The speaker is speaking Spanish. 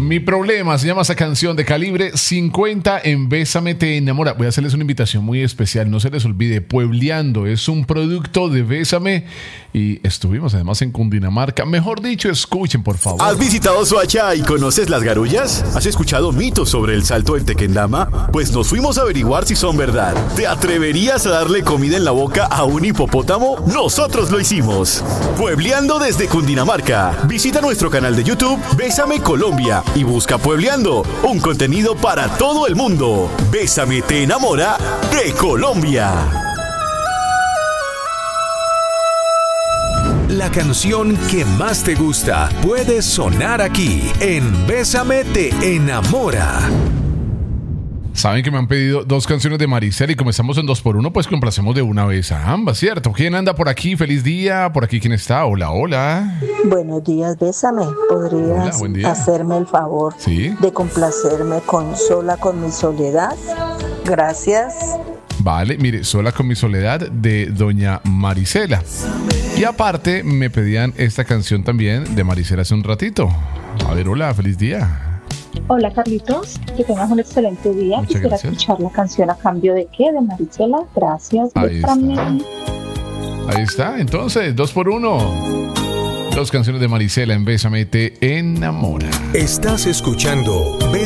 Mi problema se llama esa canción de Calibre 50 en Bésame te enamora. Voy a hacerles una invitación muy especial, no se les olvide. Puebleando es un producto de Bésame y estuvimos además en Cundinamarca. Mejor dicho, escuchen por favor. ¿Has visitado Soacha y conoces las garullas? ¿Has escuchado mitos sobre el salto del Tequendama? Pues nos fuimos a averiguar si son verdad. ¿Te atreverías a darle comida en la boca a un hipopótamo? Nosotros lo hicimos. Puebleando desde Cundinamarca. Visita nuestro canal de YouTube Bésame Colombia y busca Puebleando, un contenido para todo el mundo. Bésame te enamora de Colombia. La canción que más te gusta puede sonar aquí en Bésame te enamora. Saben que me han pedido 2 canciones de Maricela y como estamos en 2x1, pues complacemos de una vez a ambas, ¿cierto? ¿Quién anda por aquí? Feliz día. Por aquí, ¿quién está? Hola, hola. Buenos días, Bésame. ¿Podrías hacerme el favor de complacerme con Sola con mi soledad? Gracias. Vale, mire, Sola con mi soledad de doña Maricela. Y aparte me pedían esta canción también de Maricela hace un ratito. A ver, hola, feliz día. Hola Carlitos, que tengas un excelente día. Muchas Quisiera gracias. escuchar la canción ¿A cambio de qué? De Maricela. Gracias. Ahí está, entonces, 2x1. 2 canciones de Maricela en Bésame te enamora. Estás escuchando